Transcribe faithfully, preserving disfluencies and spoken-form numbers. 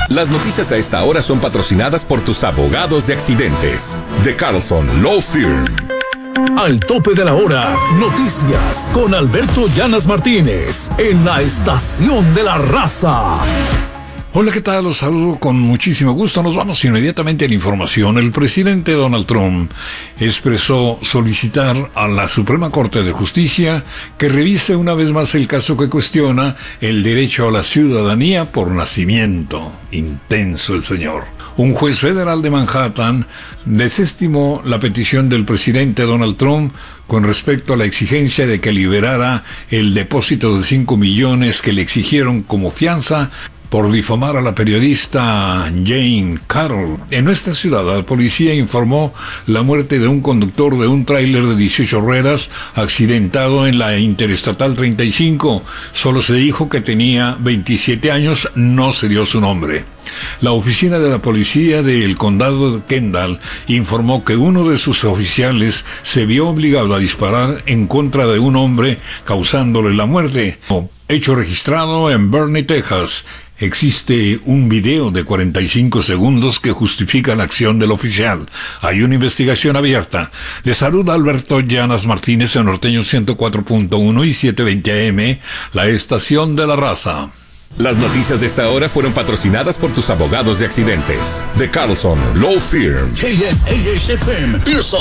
Las noticias a esta hora son patrocinadas por tus abogados de accidentes. De Carlson Law Firm. Al tope de la hora, noticias con Alberto Llanas Martínez en la Estación de la Raza. Hola, ¿qué tal? Los saludo con muchísimo gusto. Nos vamos inmediatamente a la información. El presidente Donald Trump expresó solicitar a la Suprema Corte de Justicia que revise una vez más el caso que cuestiona el derecho a la ciudadanía por nacimiento. Intenso el señor. Un juez federal de Manhattan desestimó la petición del presidente Donald Trump con respecto a la exigencia de que liberara el depósito de cinco millones que le exigieron como fianza por difamar a la periodista Jane Carroll. En nuestra ciudad, la policía informó la muerte de un conductor de un tráiler de dieciocho ruedas accidentado en la Interestatal treinta y cinco. Solo se dijo que tenía veintisiete años, no se dio su nombre. La oficina de la policía del condado de Kendall informó que uno de sus oficiales se vio obligado a disparar en contra de un hombre, causándole la muerte. Hecho registrado en Bernie, Texas. Existe un video de cuarenta y cinco segundos que justifica la acción del oficial. Hay una investigación abierta. Le saluda Alberto Llanas Martínez en Norteño ciento cuatro punto uno y setecientos veinte A M, la Estación de la Raza. Las noticias de esta hora fueron patrocinadas por tus abogados de accidentes. De Carlson Law Firm. K S A H F M,